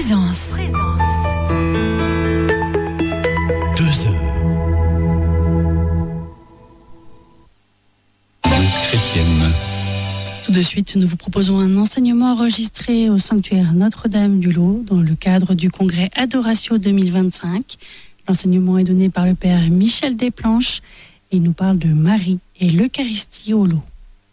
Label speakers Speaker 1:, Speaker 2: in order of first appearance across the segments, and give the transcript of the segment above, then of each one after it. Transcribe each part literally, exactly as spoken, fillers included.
Speaker 1: Présence.
Speaker 2: Deux heures. Chrétienne.
Speaker 3: Tout de suite, nous vous proposons un enseignement enregistré au sanctuaire Notre-Dame du Lot dans le cadre du congrès Adoratio deux mille vingt-cinq. L'enseignement est donné par le père Michel Desplanches et il nous parle de Marie et l'Eucharistie au Lot.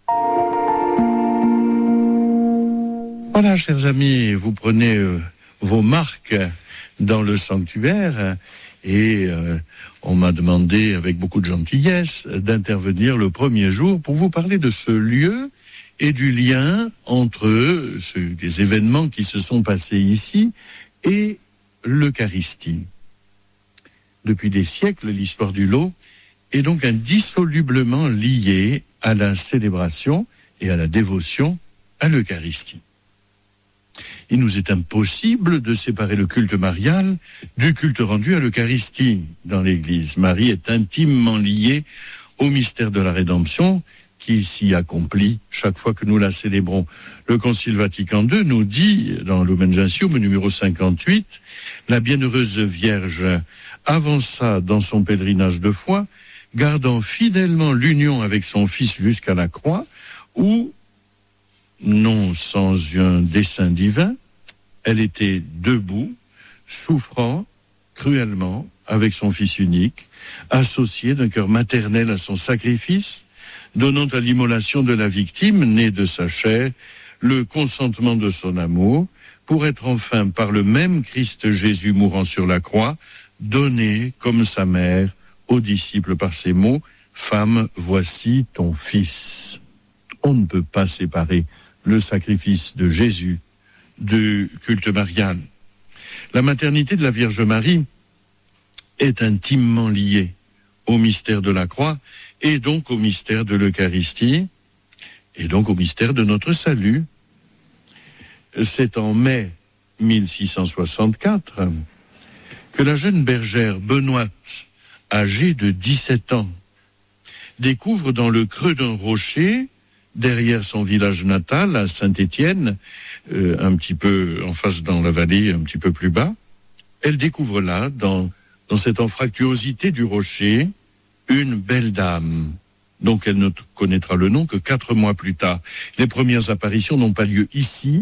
Speaker 4: Voilà, chers amis, vous prenez euh, vos marques dans le sanctuaire et euh, on m'a demandé avec beaucoup de gentillesse d'intervenir le premier jour pour vous parler de ce lieu et du lien entre ce, les événements qui se sont passés ici et l'Eucharistie. Depuis des siècles, l'histoire du Lot est donc indissolublement liée à la célébration et à la dévotion à l'Eucharistie. Il nous est impossible de séparer le culte marial du culte rendu à l'Eucharistie dans l'Église. Marie est intimement liée au mystère de la rédemption qui s'y accomplit chaque fois que nous la célébrons. Le Concile Vatican deux nous dit, dans Lumen Gentium numéro cinquante-huit, la bienheureuse Vierge avança dans son pèlerinage de foi, gardant fidèlement l'union avec son Fils jusqu'à la croix, où, non sans un dessein divin, elle était debout, souffrant cruellement avec son Fils unique, associée d'un cœur maternel à son sacrifice, donnant à l'immolation de la victime, née de sa chair, le consentement de son amour, pour être enfin, par le même Christ Jésus mourant sur la croix, donné comme sa mère aux disciples par ces mots, « Femme, voici ton Fils ». On ne peut pas séparer le sacrifice de Jésus du culte marial. La maternité de la Vierge Marie est intimement liée au mystère de la croix et donc au mystère de l'Eucharistie et donc au mystère de notre salut. C'est en mai mille six cent soixante-quatre que la jeune bergère Benoîte, âgée de dix-sept ans, découvre dans le creux d'un rocher, derrière son village natal, à Saint-Étienne, euh, un petit peu en face dans la vallée, un petit peu plus bas, elle découvre là, dans, dans cette anfractuosité du rocher, une belle dame, dont elle ne connaîtra le nom que quatre mois plus tard. Les premières apparitions n'ont pas lieu ici,